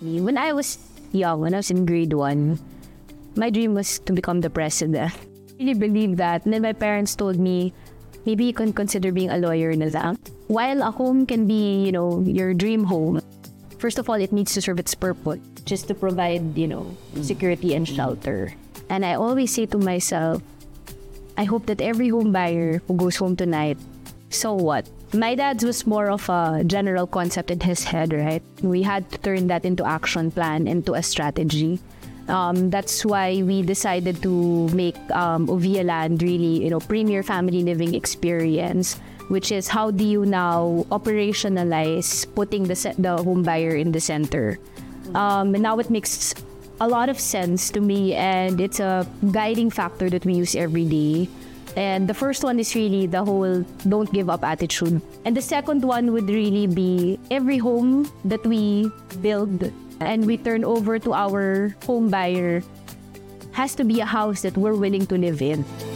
When I was young, when I was in grade 1, my dream was to become the president. I really believe that. And then my parents told me, maybe you can consider being a lawyer na lang. While a home can be, your dream home, first of all, it needs to serve its purpose, just to provide, security and shelter. And I always say to myself, I hope that every home buyer who goes home tonight, so what? My dad's was more of a general concept in his head, right? We had to turn that into action plan, into a strategy. That's why we decided to make Ovia Land really, premier family living experience, which is how do you now operationalize putting the home buyer in the center. And now it makes a lot of sense to me, and it's a guiding factor that we use every day. And the first one is really the whole don't give up attitude. And the second one would really be every home that we build and we turn over to our home buyer has to be a house that we're willing to live in.